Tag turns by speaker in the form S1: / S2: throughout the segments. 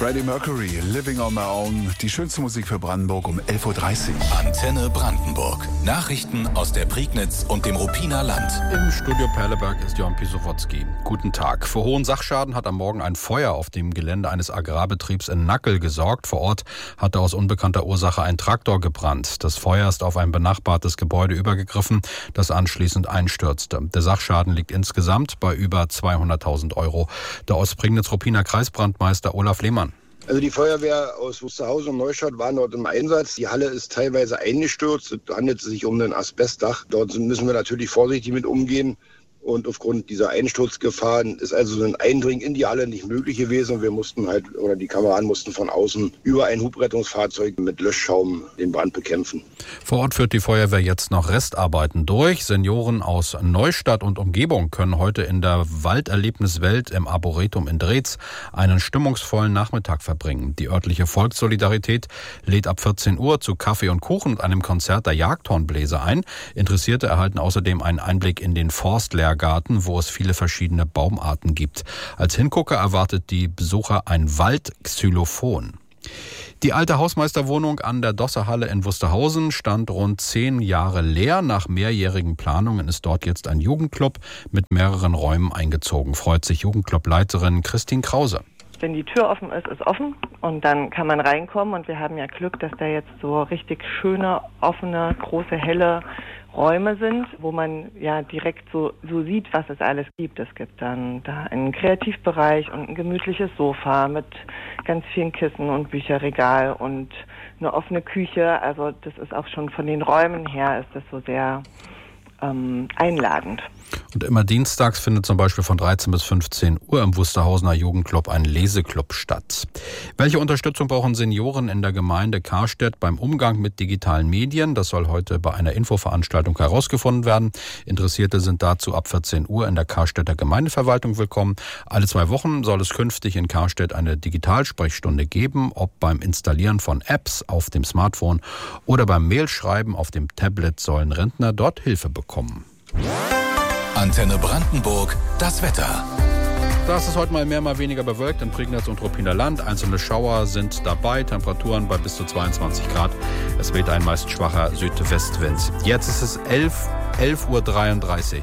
S1: Freddie Mercury, Living on My Own. Die schönste Musik für Brandenburg um 11.30 Uhr.
S2: Antenne Brandenburg. Nachrichten aus der Prignitz und dem Ruppiner Land.
S3: Im Studio Perleberg ist Johann Pisowotzki. Guten Tag. Für hohen Sachschaden hat am Morgen ein Feuer auf dem Gelände eines Agrarbetriebs in Nackel gesorgt. Vor Ort hatte aus unbekannter Ursache ein Traktor gebrannt. Das Feuer ist auf ein benachbartes Gebäude übergegriffen, das anschließend einstürzte. Der Sachschaden liegt insgesamt bei über 200.000 €. Der Ostprignitz-Ruppiner Kreisbrandmeister Olaf Lehmann.
S4: Also die Feuerwehr aus Wusterhausen und Neustadt waren dort im Einsatz. Die Halle ist teilweise eingestürzt. Es handelt sich um ein Asbestdach. Dort müssen wir natürlich vorsichtig mit umgehen. Und aufgrund dieser Einsturzgefahren ist also so ein Eindringen in die Halle nicht möglich gewesen. Und wir mussten die Kameraden mussten von außen über ein Hubrettungsfahrzeug mit Löschschaum den Brand bekämpfen.
S3: Vor Ort führt die Feuerwehr jetzt noch Restarbeiten durch. Senioren aus Neustadt und Umgebung können heute in der Walderlebniswelt im Arboretum in Dreetz einen stimmungsvollen Nachmittag verbringen. Die örtliche Volkssolidarität lädt ab 14 Uhr zu Kaffee und Kuchen und einem Konzert der Jagdhornbläser ein. Interessierte erhalten außerdem einen Einblick in den Forstlehrgarten, wo es viele verschiedene Baumarten gibt. Als Hingucker erwartet die Besucher ein Waldxylophon. Die alte Hausmeisterwohnung an der Dosserhalle in Wusterhausen stand rund 10 Jahre leer. Nach mehrjährigen Planungen ist dort jetzt ein Jugendclub mit mehreren Räumen eingezogen. Freut sich Jugendclubleiterin Christine Krause.
S5: Wenn die Tür offen ist, ist offen und dann kann man reinkommen. Und wir haben ja Glück, dass da jetzt so richtig schöne, offene, große, helle Räume sind, wo man ja direkt so sieht, was es alles gibt. Es gibt dann da einen Kreativbereich und ein gemütliches Sofa mit ganz vielen Kissen und Bücherregal und eine offene Küche. Also das ist auch schon von den Räumen her ist das so sehr einladend.
S3: Und immer dienstags findet zum Beispiel von 13 bis 15 Uhr im Wusterhausener Jugendclub ein Leseclub statt. Welche Unterstützung brauchen Senioren in der Gemeinde Karstedt beim Umgang mit digitalen Medien? Das soll heute bei einer Infoveranstaltung herausgefunden werden. Interessierte sind dazu ab 14 Uhr in der Karstedter Gemeindeverwaltung willkommen. Alle 2 Wochen soll es künftig in Karstedt eine Digitalsprechstunde geben, ob beim Installieren von Apps auf dem Smartphone oder beim Mailschreiben auf dem Tablet sollen Rentner dort Hilfe bekommen.
S2: Antenne Brandenburg, das Wetter.
S3: Das ist heute mal mehr, mal weniger bewölkt in Prignitz und Ruppiner Land. Einzelne Schauer sind dabei, Temperaturen bei bis zu 22 Grad. Es weht ein meist schwacher Südwestwind. Jetzt ist es 11.33 Uhr.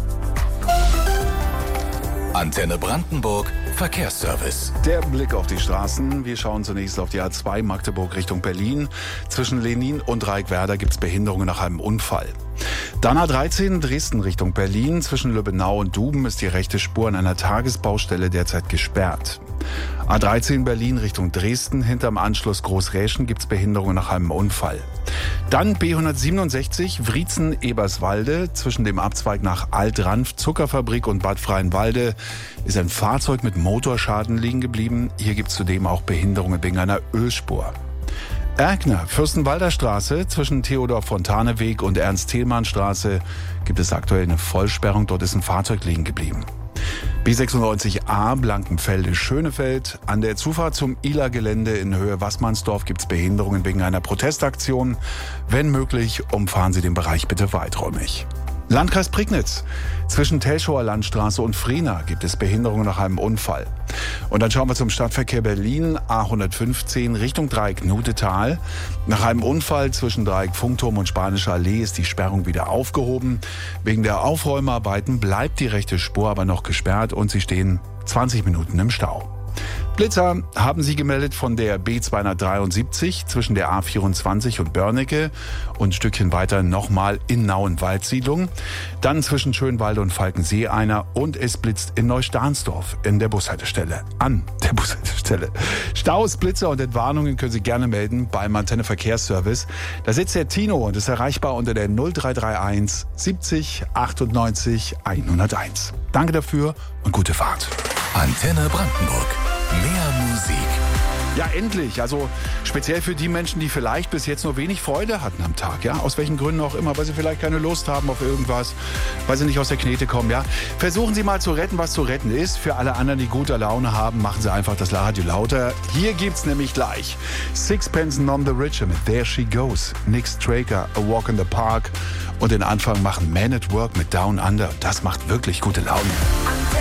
S2: Antenne Brandenburg, Verkehrsservice.
S1: Der Blick auf die Straßen. Wir schauen zunächst auf die A2 Magdeburg Richtung Berlin. Zwischen Lenin und Reikwerder gibt es Behinderungen nach einem Unfall. Dann A13 Dresden Richtung Berlin. Zwischen Lübbenau und Duben ist die rechte Spur an einer Tagesbaustelle derzeit gesperrt. A13 Berlin Richtung Dresden. Hinterm Anschluss Großräschen gibt es Behinderungen nach einem Unfall. Dann B167 Wriezen-Eberswalde. Zwischen dem Abzweig nach Alt-Ranf, Zuckerfabrik und Bad Freienwalde ist ein Fahrzeug mit Motorschaden liegen geblieben. Hier gibt es zudem auch Behinderungen wegen einer Ölspur. Erkner, Fürstenwalder Straße, zwischen Theodor-Fontane-Weg und Ernst-Thälmann-Straße gibt es aktuell eine Vollsperrung. Dort ist ein Fahrzeug liegen geblieben. B96a Blankenfelde-Schönefeld. An der Zufahrt zum Ihler-Gelände in Höhe Wassmannsdorf gibt es Behinderungen wegen einer Protestaktion. Wenn möglich, umfahren Sie den Bereich bitte weiträumig. Landkreis Prignitz. Zwischen Telschauer Landstraße und Frena gibt es Behinderungen nach einem Unfall. Und dann schauen wir zum Stadtverkehr Berlin, A115 Richtung Dreieck Nudetal. Nach einem Unfall zwischen Dreieck Funkturm und Spanische Allee ist die Sperrung wieder aufgehoben. Wegen der Aufräumarbeiten bleibt die rechte Spur aber noch gesperrt und Sie stehen 20 Minuten im Stau. Blitzer haben Sie gemeldet von der B273 zwischen der A24 und Börnecke und ein Stückchen weiter nochmal in Nauen-Waldsiedlung. Dann zwischen Schönwalde und Falkensee einer und es blitzt in Neustahnsdorf an der Bushaltestelle. Staus, Blitzer und Entwarnungen können Sie gerne melden beim Antenne Verkehrsservice. Da sitzt der Tino und ist erreichbar unter der 0331 70 98 101. Danke dafür und gute Fahrt.
S2: Antenne Brandenburg. Mehr Musik.
S1: Ja, endlich. Also speziell für die Menschen, die vielleicht bis jetzt nur wenig Freude hatten am Tag. Ja, aus welchen Gründen auch immer. Weil sie vielleicht keine Lust haben auf irgendwas. Weil sie nicht aus der Knete kommen. Ja, versuchen Sie mal zu retten, was zu retten ist. Für alle anderen, die gute Laune haben, machen Sie einfach das Radio lauter. Hier gibt's nämlich gleich Sixpence None the Richer mit There She Goes. Nick Straker, A Walk in the Park. Und den Anfang machen Men at Work mit Down Under. Das macht wirklich gute Laune.